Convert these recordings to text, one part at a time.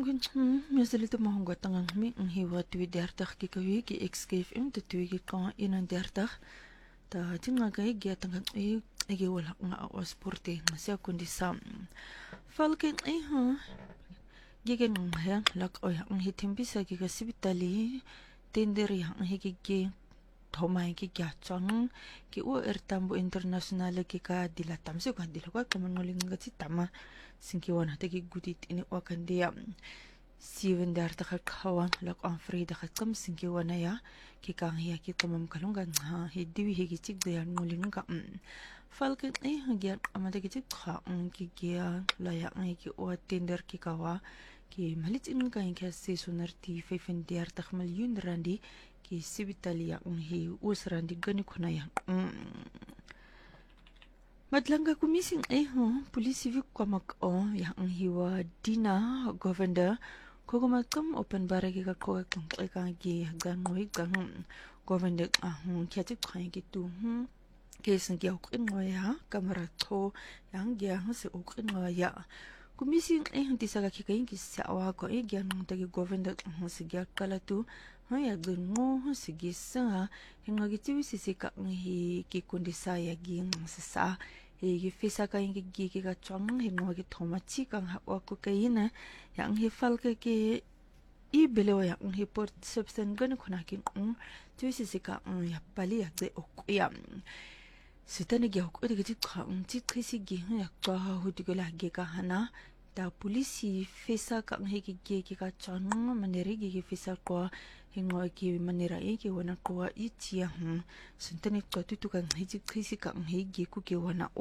kun meselite mahonga tangang mi hiwa 32 ki kawi ki XKFM te 31 ta tinga kai gya tangang ege wala nga awas porte ngasya kundi sam falken gigen ngaya lak oya ang hitim bisa ki kasibitali tender yang higigi thomai ki gya chang ki o ertambo international ki ka dilatam se ka dilwa ka mangoling ngati tama sinki wana te ki gudit ini wakandia siwen dar ta khawan lak an frida khakam sinki wana ya ki ka hiya ki tamam kalunga ha hidwi higi chik de ngoling ka falken hagya amade ki chik kha ki gya la ya ki o tender ki kawa ki malit in ka in kasi sunarti 5 million randi ki sibitali ya hi usrandi gani kuna ya madlanga kumising polisi vik kwamak ya hiwa dina governor kogomakam open baragi ka ko ka gi ganoi gang governor kyatik khain gitu kesen gi ok ngoya kamera to yang gi se ok ngoya kumising tisaga kikain ki sawa ko gyan tagi governor se gi kala tu ya gungo sige sa hinga gitu sisi ka hi ki kundisa ya gi sa gi fisa ka gi ka chong hinga gi thomachi ka wa ko kaina yang hi fal ka ki i belo ya hi port substan gun khuna ki tu sisi ka ya pali ya de ok ya sitani gi ok de gi ka ti khisi gi ya ka hu ti la gi ka hana da polisi fisa ka hi gi ka chong maneri gi fisa ko hingo ki manera ki wana ko itia sentani to tu kan hiji krisi ka higi ku ki wana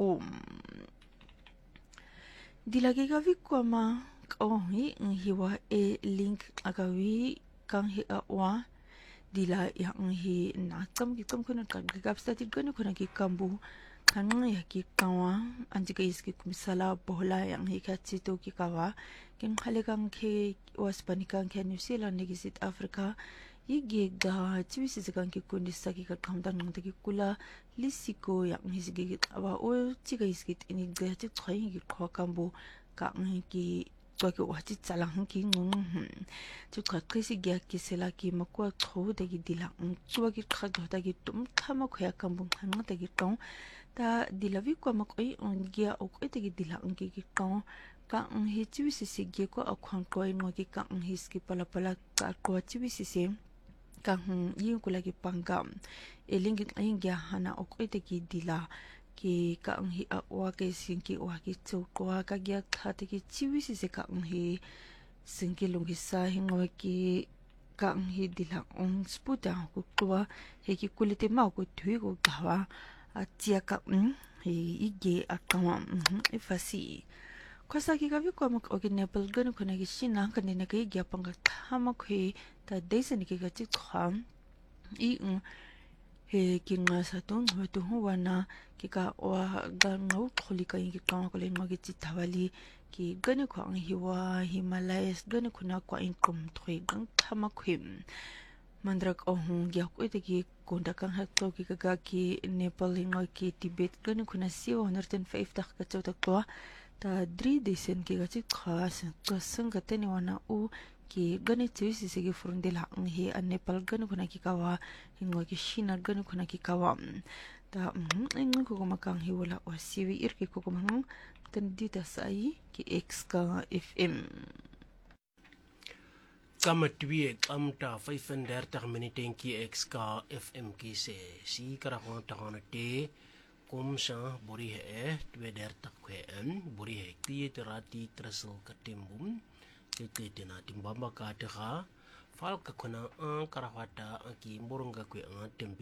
dilagi ga vi ko ma hiwa link agawi kan hi wa dila ya hi na kam ki kam kuna ka gapsta ti gani kuna ki kambu kan ya ki kawa anji ka iski kumsala bohla yang hi ka chito ki kawa kin khale kan ke waspanikan ke New Zealand ni South Africa igi ga chwisi zikan ki kundi saki ka kamdan ng tagi kula lisiko yang hisigi awa o chiga iskit ini ga chi tkhai gi kho kambu ka ki to ki wachi chalang ki ngung chu ka krisi gya ki sela ki makwa tho de gi dila chuwa ki kha do ta gi tum khama khoya kambu khang ta gi tong ta dilavi ko makoi on gya o ko te gi dila ki tong ka hi chwisi si gi ko akhang ko no ki ka hiski pala pala ka ko chwisi si ka yin kula ki pangam elingi ingya hana okwete ki dila ki ka hi wa ke sinki wa ki chu ko ka gya khate ki chiwisi se ka hi sinki lungi sa hingo ki ka hi dila sputa ko kwa he ki kulite ma ko thui ko gawa atia ka hi ige akama ifasi kwasa ki gavi ko mak oginapal gan ko na ki shina kan ne ka igya pang thama khui ta deisen ki ga chi kham he ki nga sa ton ho to wana ki ka wa ga ngau kholi ka ki ka ko le ngogi chi thawali ki gan ko ang hiwa himalayas gan ko na ko in kum thui gang thama khim mandrak gya ko te ki konda kan ha to ki ga ki Nepal ngo ki Tibet gan ko na 750 ka chota ko ta 3 desen ki ga chi khas to sanga teni wana ki gani chisi sigi furundila he Nepal gani kuna ki kawa hingo ki China gani kuna ki kawa ta ingo ko makang hi wala o siwi irki ko mang tan dita sai ki X ka FM kamatwie kamta 35 minute ki X ka FM ki se si kara ho ta hona te kum sa buri he twe der tak kwe buri he ti terati tresel katimbum ke tena timbamba ka te ga fal ka kona karawata ki mborunga kwe